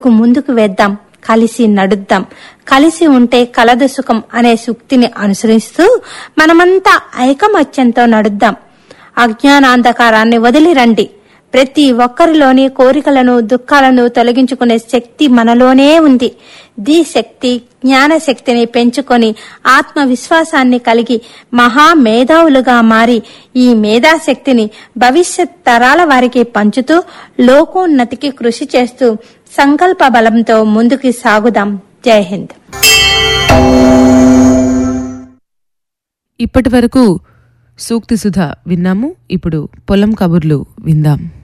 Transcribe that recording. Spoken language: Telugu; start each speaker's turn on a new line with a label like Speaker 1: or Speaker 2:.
Speaker 1: అడుగు ముందుకు వేద్దాం, కలిసి నడుద్దాం. కలిసి ఉంటే కలదు సుఖం అనే సూక్తిని అనుసరిస్తూ మనమంతా ఐకమత్యంతో నడుద్దాం. అజ్ఞానాంధకారాన్ని వదిలిరండి. ప్రతి ఒక్కరిలోని కోరికలను, దుఃఖాలను తొలగించుకునే శక్తి మనలోనే ఉంది. దీ శక్తి జ్ఞానశక్తిని పెంచుకొని ఆత్మవిశ్వాసాన్ని కలిగి మహామేధావులుగా మారి ఈ మేధాశక్తిని భవిష్యత్ తరాల వారికి పంచుతూ లోకోన్నతికి కృషి చేస్తూ సంకల్ప బలంతో ముందుకు సాగుదాం. జై హింద్.
Speaker 2: ఇప్పటి వరకు సూక్తి సుధ విన్నాము. ఇప్పుడు పొలం కబుర్లు విందాం.